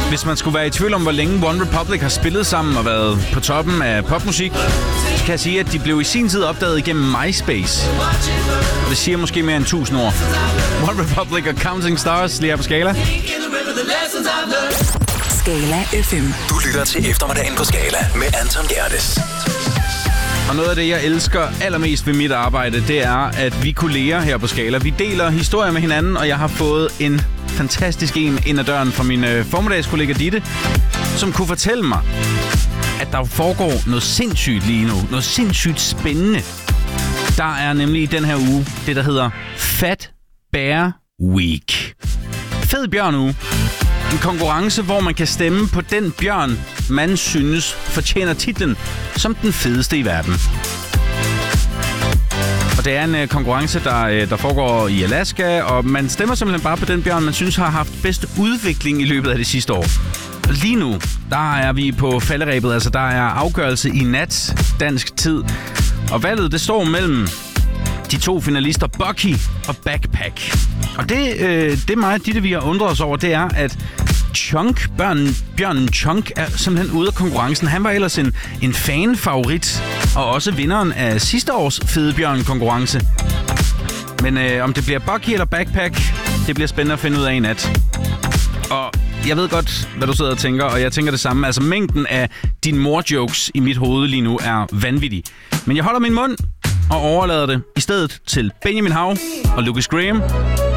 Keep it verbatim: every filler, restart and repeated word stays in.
Hvis man skulle være i tvivl om, hvor længe One Republic har spillet sammen og været på toppen af popmusik, så kan jeg sige, at de blev i sin tid opdaget igennem MySpace. Og det siger måske mere end tusind ord. One Republic og Counting Stars lige her på Skala. Skala F M. Du lytter til eftermiddagen på Skala med Anton Gerdes. Og noget af det, jeg elsker allermest ved mit arbejde, det er, at vi kolleger her på Skala, vi deler historier med hinanden, og jeg har fået en fantastisk en ind ad døren fra min øh, formiddagskollega Ditte, som kunne fortælle mig, at der foregår noget sindssygt lige nu. Noget sindssygt spændende. Der er nemlig i den her uge det, der hedder Fat Bear Week. Fed bjørn uge. En konkurrence, hvor man kan stemme på den bjørn, man synes fortjener titlen som den fedeste i verden. Og det er en uh, konkurrence, der, uh, der foregår i Alaska, og man stemmer simpelthen bare på den bjørn, man synes har haft bedst udvikling i løbet af det sidste år. Og lige nu, der er vi på falderebet, altså der er afgørelse i nat, dansk tid. Og valget, det står mellem de to finalister, Bucky og Backpack. Og det, øh, det mig, Ditte, vi har undret os over, det er, at Chunk, bjørnen, bjørnen Chunk, er simpelthen ude af konkurrencen. Han var ellers en, en fan-favorit, og også vinderen af sidste års Fede Bjørn-konkurrence. Men øh, om det bliver Bucky eller Backpack, det bliver spændende at finde ud af i nat. Og jeg ved godt, hvad du sidder og tænker, og jeg tænker det samme. Altså, mængden af din mor-jokes i mit hoved lige nu er vanvittig. Men jeg holder min mund og overlader det i stedet til Benjamin Hav og Lucas Graham